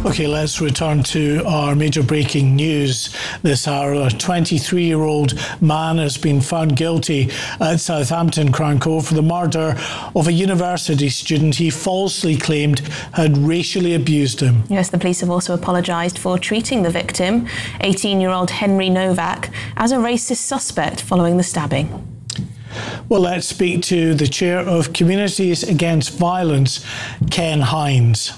Okay, let's return to our major breaking news this hour. A 23-year-old man has been found guilty at Southampton Crown Court for the murder of a university student he falsely claimed had racially abused him. Yes, the police have also apologised for treating the victim, 18-year-old Henry Novak, as a racist suspect following the stabbing. Well, let's speak to the chair of Communities Against Violence, Ken Hines.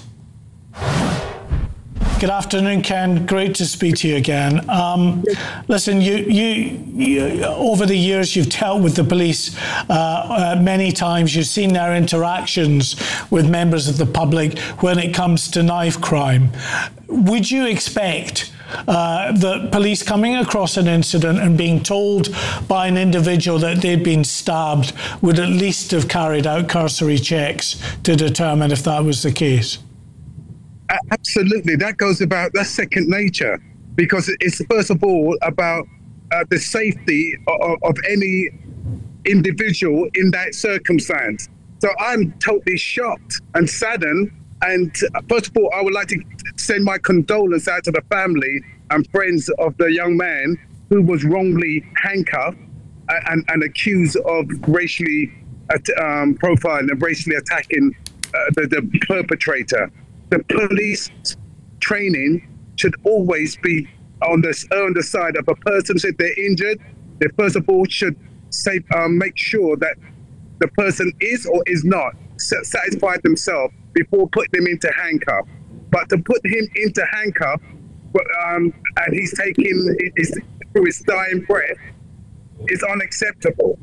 Good afternoon, Ken. Great to speak to you again. Listen, you over the years you've dealt with the police many times. You've seen their interactions with members of the public when it comes to knife crime. Would you expect the police coming across an incident and being told by an individual that they'd been stabbed would at least have carried out cursory checks to determine if that was the case? Absolutely. That's second nature, because it's first of all about the safety of any individual in that circumstance. So I'm totally shocked and saddened. And first of all, I would like to send my condolence out to the family and friends of the young man who was wrongly handcuffed and accused of racially profiling and racially attacking the perpetrator. The police training should always be on the side of a person. If they're injured, they first of all should make sure that the person is or is not satisfied themselves before putting them into handcuff. But to put him into handcuff and he's taking through his dying breath is unacceptable.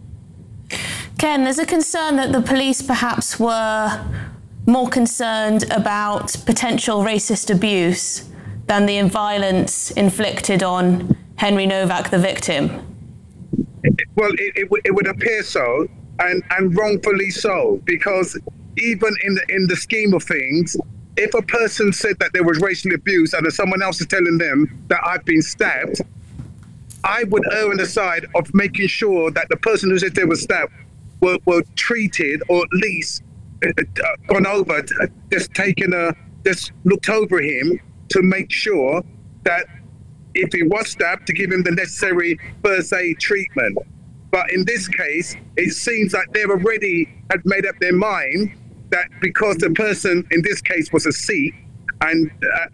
Ken, there's a concern that the police perhaps were more concerned about potential racist abuse than the violence inflicted on Henry Novak, the victim. Well, it would appear so, and wrongfully so, because even in the scheme of things, if a person said that there was racial abuse and someone else is telling them that I've been stabbed, I would err on the side of making sure that the person who said they were stabbed were treated, or at least gone over, just looked over him to make sure that if he was stabbed, to give him the necessary first aid treatment. But in this case, it seems like they've already had made up their mind that because the person in this case was a Sikh and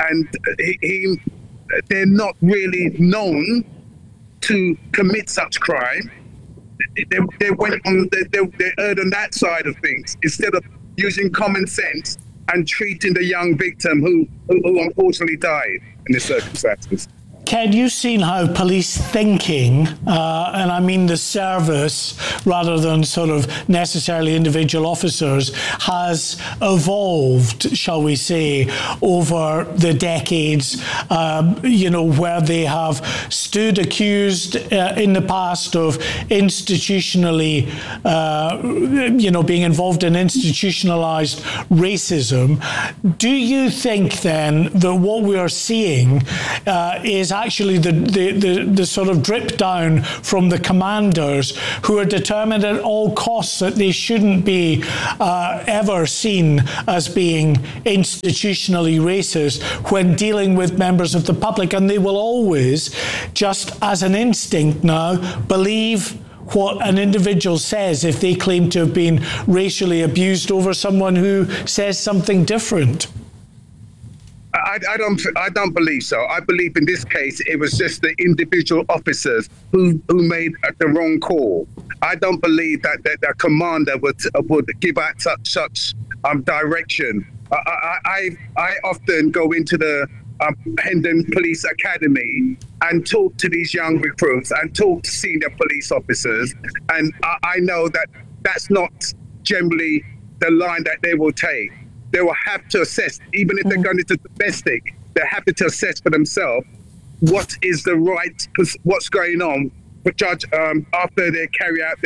they're not really known to commit such crime, they went on, they erred on that side of things instead of using common sense and treating the young victim who unfortunately died in the circumstances. Ken, you've seen how police thinking, and I mean the service rather than sort of necessarily individual officers, has evolved, shall we say, over the decades, where they have stood accused in the past of institutionally, being involved in institutionalized racism. Do you think then that what we are seeing is actually the sort of drip down from the commanders who are determined at all costs that they shouldn't be ever seen as being institutionally racist when dealing with members of the public, and they will always, just as an instinct now, believe what an individual says if they claim to have been racially abused over someone who says something different? I don't believe so. I believe in this case it was just the individual officers who made the wrong call. I don't believe that the commander would give out such direction. I often go into the Hendon Police Academy and talk to these young recruits and talk to senior police officers, and I know that that's not generally the line that they will take. They will have to assess, even if they're going into domestic, they have to assess for themselves what is the right, what's going on. But judge, after they carry out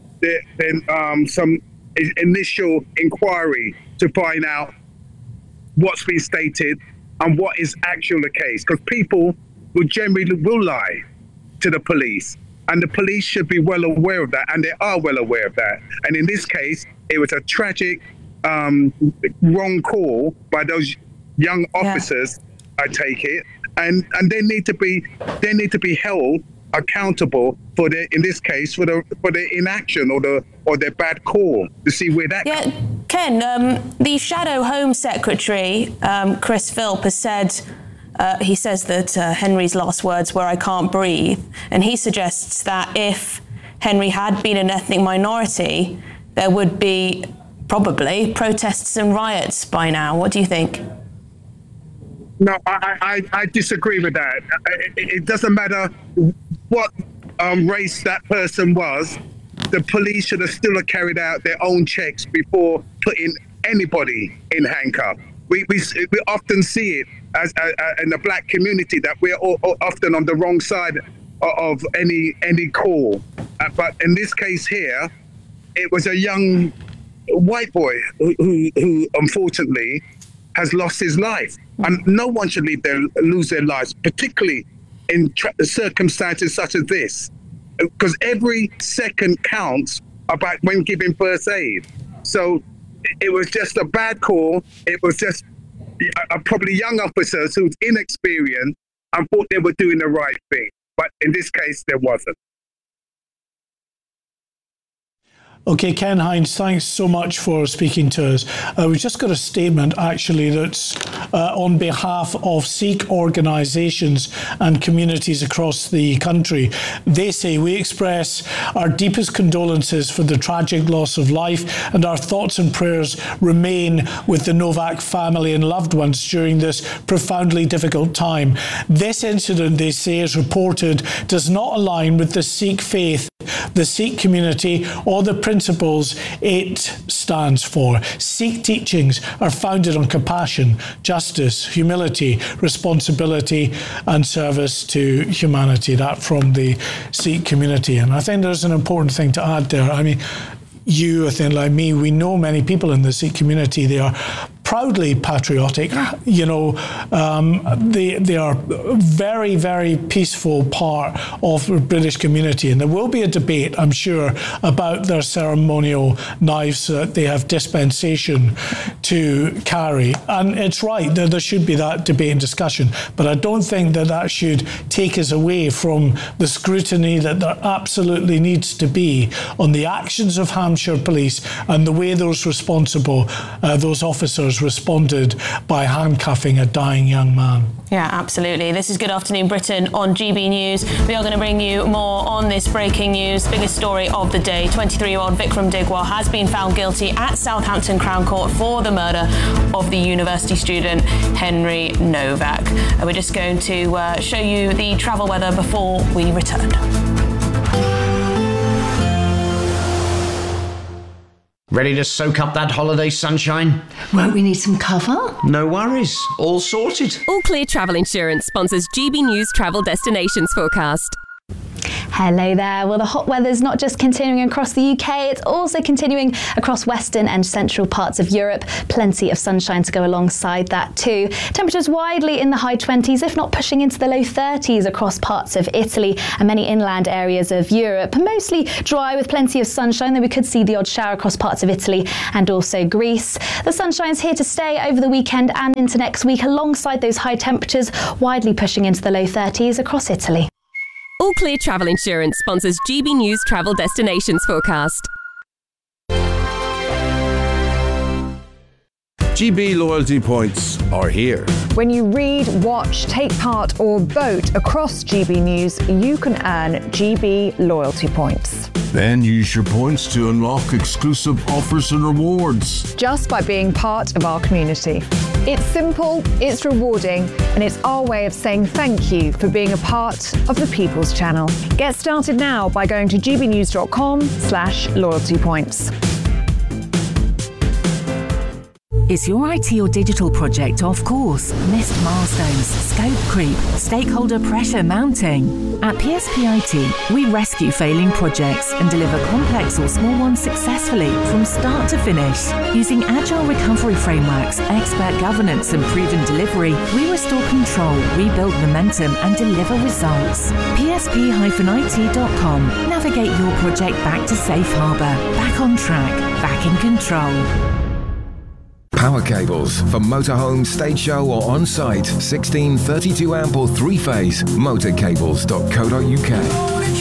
some initial inquiry to find out what's been stated and what is actually the case, because people will lie to the police, and the police should be well aware of that, and they are well aware of that. And in this case, it was a tragic wrong call by those young officers, I take it, and they need to be held accountable for their, in this case, for their inaction or their bad call, to see where that comes. Ken, the Shadow Home Secretary, Chris Philp, has said, he says that Henry's last words were, "I can't breathe," and he suggests that if Henry had been an ethnic minority, there would be probably protests and riots by now. What do you think? No, I disagree with that. It doesn't matter what race that person was. The police should have still carried out their own checks before putting anybody in handcuffs. We often see it as in the black community that we're all often on the wrong side of any call. But in this case here, it was a young white boy who unfortunately has lost his life. And no one should lose their lives, particularly in circumstances such as this, because every second counts about when giving first aid. So it was just a bad call. It was just probably young officers who was inexperienced and thought they were doing the right thing. But in this case, there wasn't. Okay, Ken Hines, thanks so much for speaking to us. We've just got a statement, actually, that's on behalf of Sikh organisations and communities across the country. They say, "We express our deepest condolences for the tragic loss of life, and our thoughts and prayers remain with the Novak family and loved ones during this profoundly difficult time. This incident," they say, "is reported, does not align with the Sikh faith, the Sikh community, or the principles it stands for. Sikh teachings are founded on compassion, justice, humility, responsibility, and service to humanity." That from the Sikh community. And I think there's an important thing to add there. I mean, you, I think, like me, we know many people in the Sikh community. They are proudly patriotic. You know, they are a very, very peaceful part of the British community. And there will be a debate, I'm sure, about their ceremonial knives that they have dispensation to carry. And it's right that there should be that debate and discussion. But I don't think that that should take us away from the scrutiny that there absolutely needs to be on the actions of Hampshire Police and the way those responsible, those officers responded by handcuffing a dying young man. Yeah, absolutely. This is Good Afternoon Britain on GB News. We are going to bring you more on this breaking news. Biggest story of the day. 23-year-old Vikram Digwal has been found guilty at Southampton Crown Court for the murder of the university student Henry Novak. We're just going to show you the travel weather before we return. Ready to soak up that holiday sunshine? Won't we need some cover? No worries. All sorted. All Clear Travel Insurance sponsors GB News Travel Destinations Forecast. Hello there. Well, the hot weather's not just continuing across the UK, it's also continuing across western and central parts of Europe. Plenty of sunshine to go alongside that too. Temperatures widely in the high 20s, if not pushing into the low 30s across parts of Italy and many inland areas of Europe. Mostly dry with plenty of sunshine, though we could see the odd shower across parts of Italy and also Greece. The sunshine's here to stay over the weekend and into next week alongside those high temperatures, widely pushing into the low 30s across Italy. All Clear Travel Insurance sponsors GB News Travel Destinations Forecast. GB loyalty points are here. When you read, watch, take part or vote across GB News, you can earn GB loyalty points. Then use your points to unlock exclusive offers and rewards. Just by being part of our community. It's simple, it's rewarding, and it's our way of saying thank you for being a part of the People's Channel. Get started now by going to gbnews.com/loyalty points. Is your IT or digital project off course? Missed milestones, scope creep, stakeholder pressure mounting? At PSP IT, we rescue failing projects and deliver complex or small ones successfully from start to finish. Using agile recovery frameworks, expert governance and proven delivery, we restore control, rebuild momentum and deliver results. PSP-IT.com. Navigate your project back to safe harbour, back on track, back in control. Power cables for motorhome, stage show or on-site. 16 32 amp or 3-phase. Motorcables.co.uk.